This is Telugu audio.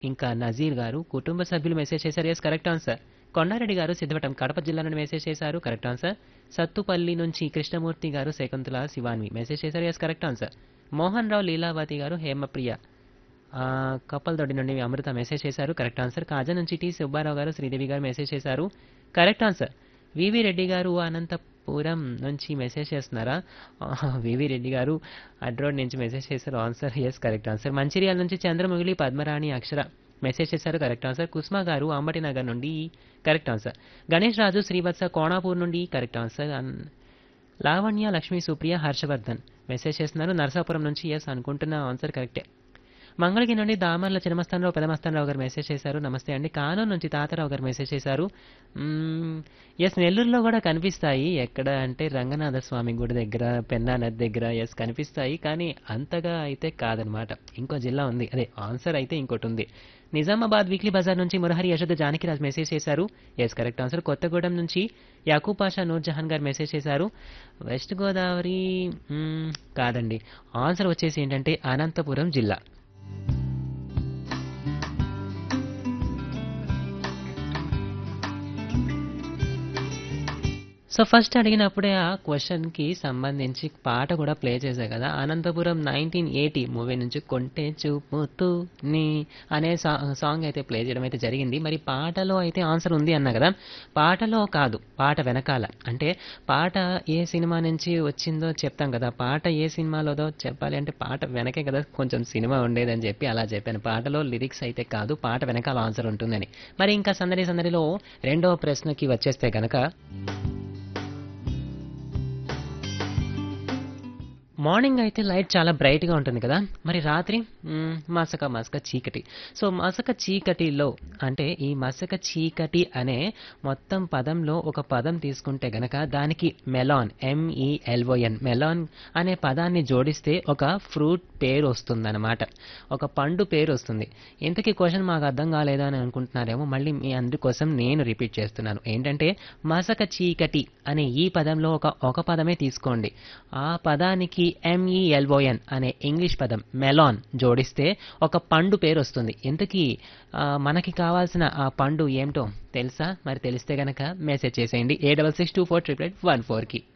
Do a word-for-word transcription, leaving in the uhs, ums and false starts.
ఇంకా నజీర్ గారు కుటుంబ సభ్యులు మెసేజ్ చేశారు. Yes correct answer. కొండారెడ్డి గారు సిద్ధవటం కడప జిల్లా నుండి మెసేజ్ చేశారు. Correct answer. సత్తుపల్లి నుంచి కృష్ణమూర్తి గారు శకుంతల శివాన్వి మెసేజ్ చేశారు. Yes correct answer. Mohan Rao Leelavathi గారు హేమప్రియ ఆ, కప్పలదొడ్డి నుండి అమృత మెసేజ్ చేశారు. Correct answer. కాజా నుంచి టి సుబ్బారావు గారు శ్రీదేవి గారు మెసేజ్ చేశారు. Correct answer. వివి రెడ్డి గారు అనంతపురం నుంచి మెసేజ్ చేస్తున్నారా? వివి రెడ్డి గారు అడ్రోడ్ నుంచి మెసేజ్ చేశారు. Answer yes correct answer. Mancherial నుంచి చంద్రముగిలి పద్మరాణి అక్షర మెసేజ్ చేశారు. Correct answer. కుస్మా గారు అంబటి నగర్ నుండి కరెక్ట్ ఆన్సర్. గణేష్ రాజు శ్రీవత్స కోణాపూర్ నుండి కరెక్ట్ ఆన్సర్. అన్- లావణ్య లక్ష్మీ సుప్రియ హర్షవర్ధన్ మెసేజ్ చేస్తున్నారు. నరసాపురం నుంచి ఎస్ అనుకుంటున్న ఆన్సర్ కరెక్టే. మంగళగిరి నుండి దామర్ల చినమస్తానరావు పెదమస్తానరావు గారు మెసేజ్ చేశారు. నమస్తే అండి. కానూరు నుంచి తాతారావు గారు మెసేజ్ చేశారు. ఎస్ నెల్లూరులో కూడా కనిపిస్తాయి. ఎక్కడ అంటే రంగనాథ స్వామి గుడి దగ్గర, పెన్నా నది దగ్గర ఎస్ కనిపిస్తాయి. కానీ అంతగా అయితే కాదనమాట. ఇంకో జిల్లా ఉంది. అదే ఆన్సర్ అయితే ఇంకోటి ఉంది. నిజామాబాద్ వీక్లీ బజార్ నుంచి మురహరి యశోద జానకిరాజ్ మెసేజ్ చేశారు. Yes correct answer. కొత్తగూడెం నుంచి యాకూబ్ పాషా నూర్జహాన్ గారు మెసేజ్ చేశారు. వెస్ట్ గోదావరి మ్మ్, కాదండి. ఆన్సర్ వచ్చేసి ఏంటంటే అనంతపురం జిల్లా. సో ఫస్ట్ అడిగినప్పుడే ఆ క్వశ్చన్కి సంబంధించి పాట కూడా ప్లే చేశా కదా. అనంతపురం నైన్టీన్ ఎయిటీ మూవీ నుంచి కొంటే చూపుతూ నీ అనే సా సాంగ్ అయితే ప్లే చేయడం అయితే జరిగింది. మరి పాటలో అయితే ఆన్సర్ ఉంది అన్నా కదా. పాటలో కాదు, పాట వెనకాల. అంటే పాట ఏ సినిమా నుంచి వచ్చిందో చెప్తాం కదా. పాట ఏ సినిమాలోదో చెప్పాలి అంటే పాట వెనకే కదా కొంచెం సినిమా ఉండేదని చెప్పి అలా చెప్పాను. పాటలో లిరిక్స్ అయితే కాదు, పాట వెనకాల ఆన్సర్ ఉంటుందని. మరి ఇంకా సందడి సందడిలో రెండో ప్రశ్నకి వచ్చేస్తే గనక మార్నింగ్ అయితే లైట్ చాలా బ్రైట్గా ఉంటుంది కదా. మరి రాత్రి మ్మ్, మసక మసక చీకటి. సో మసక చీకటిలో అంటే ఈ మసక చీకటి అనే మొత్తం పదంలో ఒక పదం తీసుకుంటే గనక దానికి మెలాన్ ఎంఈఎల్ఓఎన్ మెలాన్ అనే పదాన్ని జోడిస్తే ఒక ఫ్రూట్ పేరు వస్తుందన్నమాట. ఒక పండు పేరు వస్తుంది. ఇంతకీ క్వశ్చన్ మాకు అర్థం కాలేదా అని అనుకుంటున్నారేమో. మళ్ళీ మీ అందరి కోసం నేను రిపీట్ చేస్తున్నాను. ఏంటంటే మసక చీకటి అనే ఈ పదంలో ఒక ఒక పదమే తీసుకోండి. ఆ పదానికి ఎంఈఎల్ఓఎన్ అనే ఇంగ్లీష్ పదం మెలాన్ జోడిస్తే ఒక పండు పేరు వస్తుంది. ఇంతకీ ఆ, మనకి కావాల్సిన ఆ పండు ఏమిటో తెలుసా? మరి తెలిస్తే గనక మెసేజ్ చేసేయండి ఏ double six two four triple eight one ఫోర్కి.